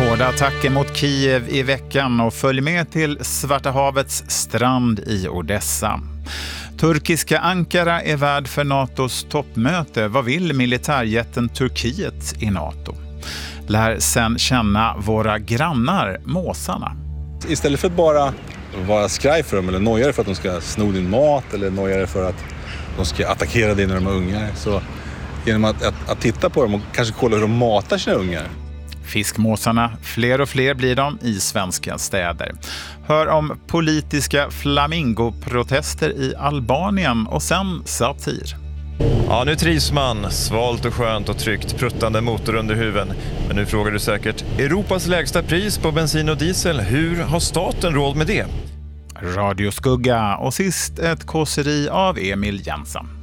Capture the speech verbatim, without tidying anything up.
Hårda attacker mot Kiev i veckan och följ med till Svarta havets strand i Odessa. Turkiska Ankara är värd för NATOs toppmöte. Vad vill militärjätten Turkiet i NATO? Lär sen känna våra grannar, måsarna. Istället för att bara vara skraj för dem eller nojare för att de ska sno din mat eller nojare för att de ska attackera dig när de är ungar, så genom att, att, att titta på dem och kanske kolla hur de matar sina ungar. Fiskmåsarna, fler och fler blir de i svenska städer. Hör om politiska flamingoprotester i Albanien och sen satir. Ja, nu trivs man. Svalt och skönt och tryggt, pruttande motor under huven. Men nu frågar du säkert, Europas lägsta pris på bensin och diesel, hur har staten råd med det? Radio Skugga och sist ett kåseri av Emil Jensen.